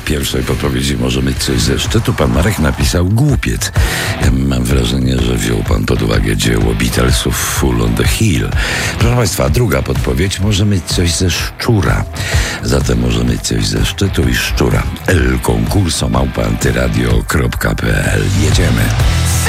pierwszej podpowiedzi może mieć coś ze szczytu. Pan Marek napisał głupiec. Mam wrażenie, że wziął pan pod uwagę dzieło Beatlesów Full on the Hill. Proszę państwa, druga podpowiedź może mieć coś ze szczura. Zatem może mieć coś ze szczytu i szczura. elconcurso@antyradio.pl. Jedziemy.